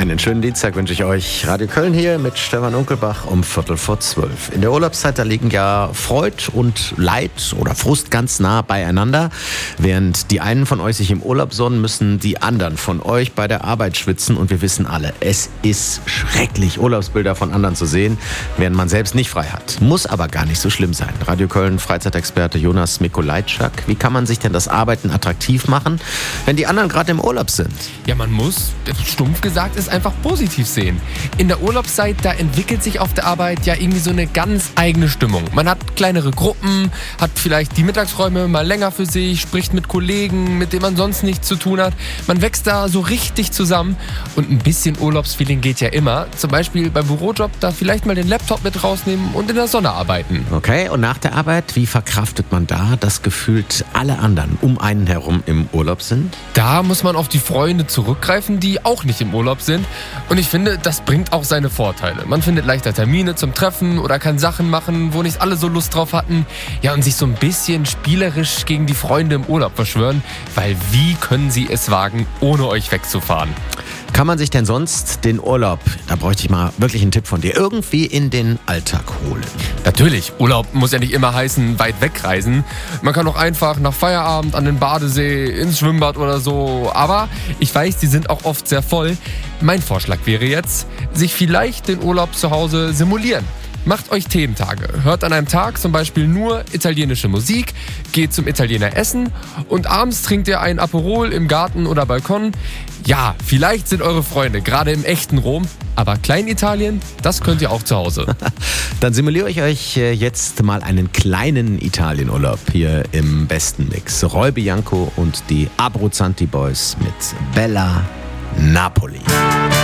Einen schönen Dienstag wünsche ich euch. Radio Köln hier mit Stefan Unkelbach um 11:45. In der Urlaubszeit, da liegen ja Freud und Leid oder Frust ganz nah beieinander. Während die einen von euch sich im Urlaub sonnen, müssen die anderen von euch bei der Arbeit schwitzen. Und wir wissen alle, es ist schrecklich, Urlaubsbilder von anderen zu sehen, während man selbst nicht frei hat. Muss aber gar nicht so schlimm sein. Radio Köln Freizeitexperte Jonas Mikolajczak. Wie kann man sich denn das Arbeiten attraktiv machen, wenn die anderen gerade im Urlaub sind? Ja, man muss, stumpf gesagt, es einfach positiv sehen. In der Urlaubszeit, da entwickelt sich auf der Arbeit ja irgendwie so eine ganz eigene Stimmung. Man hat kleinere Gruppen, hat vielleicht die Mittagsräume mal länger für sich, spricht mit Kollegen, mit denen man sonst nichts zu tun hat. Man wächst da so richtig zusammen und ein bisschen Urlaubsfeeling geht ja immer. Zum Beispiel beim Bürojob da vielleicht mal den Laptop mit rausnehmen und in der Sonne arbeiten. Okay, und nach der Arbeit, wie verkraftet man da, dass gefühlt alle anderen um einen herum im Urlaub sind? Da muss man auf die Freunde zurückgreifen, die auch nicht im Urlaub sind. Und ich finde, das bringt auch seine Vorteile. Man findet leichter Termine zum Treffen oder kann Sachen machen, wo nicht alle so Lust drauf hatten. Ja, und sich so ein bisschen spielerisch gegen die Freunde im Urlaub verschwören, weil wie können sie es wagen, ohne euch wegzufahren? Kann man sich denn sonst den Urlaub, da bräuchte ich mal wirklich einen Tipp von dir, irgendwie in den Alltag holen? Natürlich, Urlaub muss ja nicht immer heißen, weit wegreisen. Man kann auch einfach nach Feierabend an den Badesee, ins Schwimmbad oder so. Aber ich weiß, die sind auch oft sehr voll. Mein Vorschlag wäre jetzt, sich vielleicht den Urlaub zu Hause simulieren. Macht euch Thementage. Hört an einem Tag zum Beispiel nur italienische Musik, geht zum Italiener essen und abends trinkt ihr ein Aperol im Garten oder Balkon. Ja, vielleicht sind eure Freunde gerade im echten Rom, aber Kleinitalien, das könnt ihr auch zu Hause. Dann simuliere ich euch jetzt mal einen kleinen Italienurlaub hier im besten Mix. Roy Bianco und die Abruzzanti Boys mit Bella Napoli.